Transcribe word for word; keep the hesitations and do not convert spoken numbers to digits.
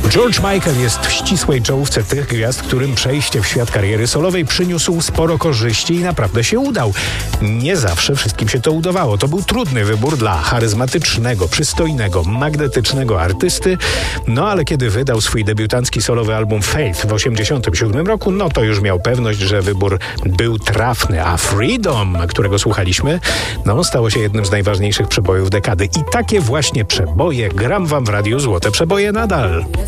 George Michael jest w ścisłej czołówce tych gwiazd, którym przejście w świat kariery solowej przyniósł sporo korzyści i naprawdę się udał. Nie zawsze wszystkim się to udawało. To był trudny wybór dla charyzmatycznego, przystojnego, magnetycznego artysty, no ale kiedy wydał swój debiutancki solowy album Faith w osiemdziesiątym siódmym roku, no to już miał pewność, że wybór był trafny, a Freedom, którego słuchaliśmy, no stało się jednym z najważniejszych przebojów dekady. I takie właśnie przeboje gram wam w radiu Złote Przeboje nadal.